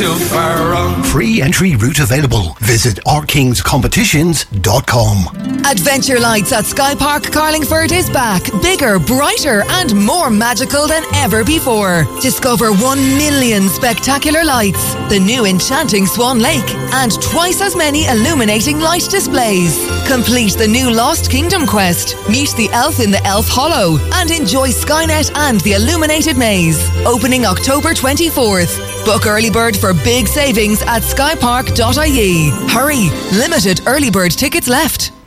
too far wrong. Free entry route available. Visit ourkingscompetitions.com. Adventure Lights at Sky Park Carlingford is back. Bigger, brighter and more magical than ever before. Discover 1 million spectacular lights, the new enchanting Swan Lake and twice as many illuminating light displays. Complete the new Lost Kingdom quest, meet the elf in the Elf Hollow and enjoy Skynet and the Illuminated Maze. Opening October 24th. Book early bird for big savings at skypark.ie. Hurry, limited early bird tickets left.